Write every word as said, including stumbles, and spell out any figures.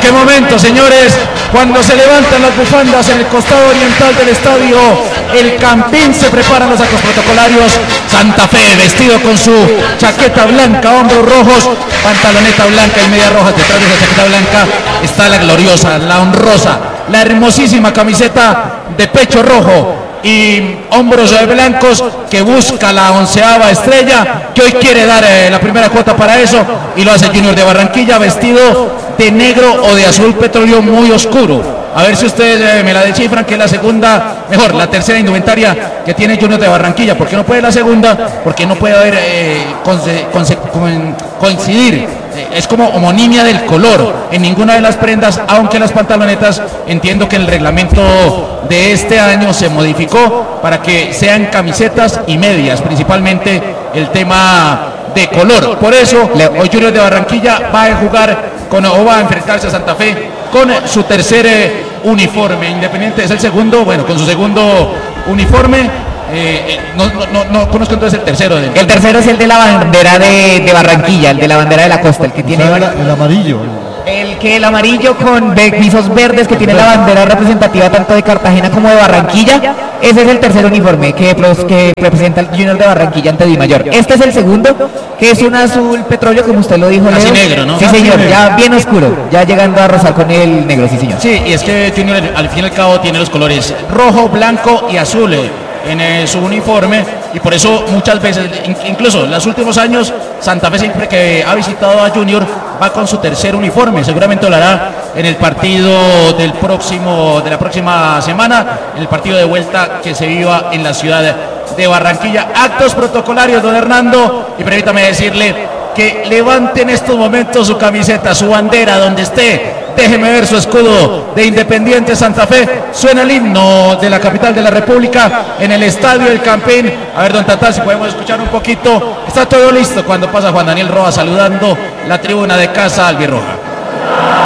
qué momento, señores, cuando se levantan las bufandas en el costado oriental del estadio El Campín, se preparan los actos protocolarios. Santa Fe, vestido con su chaqueta blanca, hombros rojos, pantaloneta blanca y media roja. Detrás de esa chaqueta blanca está la gloriosa, la honrosa, la hermosísima camiseta de pecho rojo y hombros blancos, que busca la onceava estrella, que hoy quiere dar eh, la primera cuota para eso, y lo hace Junior de Barranquilla, vestido de negro o de azul petróleo muy oscuro. A ver si ustedes eh, me la descifran, que es la segunda, mejor, la tercera indumentaria que tiene Junior de Barranquilla. ¿Por qué no puede la segunda? Porque no puede haber eh, conce, conce, coincidir. Es como homonimia del color en ninguna de las prendas, aunque las pantalonetas, entiendo que el reglamento de este año se modificó para que sean camisetas y medias, principalmente el tema de color. Por eso hoy Junior de Barranquilla va a jugar con, o va a enfrentarse a Santa Fe con su tercer eh, uniforme. Independiente es el segundo, bueno, con su segundo uniforme. Eh, no, no, no, no conozco entonces el tercero. De... El tercero es el de la bandera de, de Barranquilla, el de la bandera de la costa, el que tiene... O sea, el, el amarillo. El que el amarillo con pisos verdes, que tiene la bandera representativa tanto de Cartagena como de Barranquilla. Ese es el tercer uniforme que, que representa el Junior de Barranquilla ante Di Mayor. Este es el segundo, que es un azul petróleo, como usted lo dijo, así Leo. Negro, ¿no? Sí, señor, ya bien oscuro, ya llegando a rozar con el negro, sí, señor. Sí, y es que Junior al fin y al cabo tiene los colores rojo, blanco y azul en eh, su uniforme, y por eso muchas veces, incluso en los últimos años, Santa Fe siempre que ha visitado a Junior va con su tercer uniforme. Seguramente lo hará en el partido del próximo, de la próxima semana, en el partido de vuelta que se viva en la ciudad de Barranquilla. Actos protocolarios, don Hernando, y permítame decirle que levante en estos momentos su camiseta, su bandera, donde esté. Déjeme ver su escudo de Independiente Santa Fe. Suena el himno de la capital de la República en el estadio El Campín. A ver, don Tatán, si podemos escuchar un poquito. Está todo listo cuando pasa Juan Daniel Roa saludando la tribuna de Casa Albirroja.